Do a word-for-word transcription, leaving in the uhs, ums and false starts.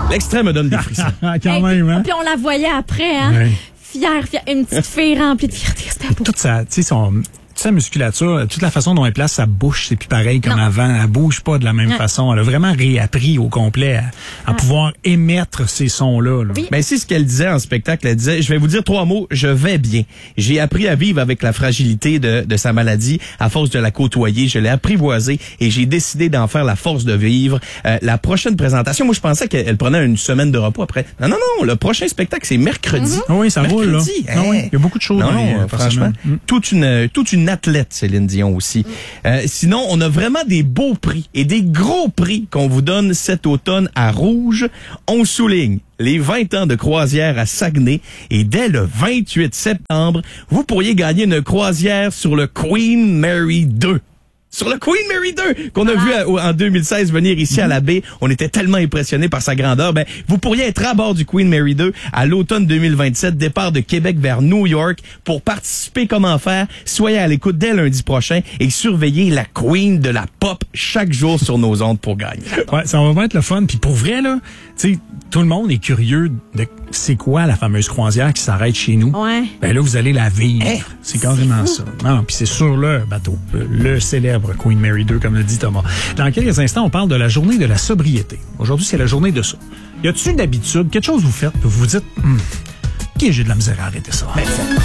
L'extrait me donne des frissons. Quand même, hein? Puis on la voyait après, hein? Ouais. Fière, fière, une petite fille remplie de fierté. C'était beau. Toute sa, tu sais, son, toute sa musculature, toute la façon dont elle place sa bouche, c'est plus pareil comme Non. avant. Elle bouge pas de la même Ouais. façon. Elle a vraiment réappris au complet à, à Ouais. pouvoir émettre ces sons-là. Là. Oui. Ben, c'est ce qu'elle disait en spectacle. Elle disait, je vais vous dire trois mots, je vais bien. J'ai appris à vivre avec la fragilité de, de sa maladie. À force de la côtoyer, je l'ai apprivoisée et j'ai décidé d'en faire la force de vivre. Euh, la prochaine présentation, moi, je pensais qu'elle elle prenait une semaine de repos après. Non, non, non, le prochain spectacle, c'est mercredi. Ah oui, ça roule, là. Mercredi, Ah oui, il y a beaucoup de choses. Non, dans les, non, euh, franchement, Mm. toute une toute une athlète, Céline Dion aussi. Euh, sinon, on a vraiment des beaux prix et des gros prix qu'on vous donne cet automne à Rouge. On souligne les vingt ans de croisière à Saguenay et dès le vingt-huit septembre, vous pourriez gagner une croisière sur le Queen Mary deux. Sur le Queen Mary deux, qu'on a vu à- en deux mille seize venir ici à la baie. On était tellement impressionnés par sa grandeur. Ben, vous pourriez être à bord du Queen Mary deux à l'automne deux mille vingt-sept, départ de Québec vers New York. Pour participer, comment faire? Soyez à l'écoute dès lundi prochain et surveillez la Queen de la pop chaque jour sur nos ondes pour gagner. Ouais, ça va vraiment être le fun. Puis pour vrai, là, tu sais, tout le monde est curieux de c'est quoi la fameuse croisière qui s'arrête chez nous. Ouais. Ben là, vous allez la vivre. Hey, c'est carrément ça. Non, puis c'est sur le bateau, le célèbre Queen Mary deux, comme l'a dit Thomas. Dans quelques instants, on parle de la journée de la sobriété. Aujourd'hui, c'est la journée de ça. Y a-t-il une habitude, quelque chose que vous faites, que vous vous dites, hum, OK, j'ai de la misère à arrêter ça.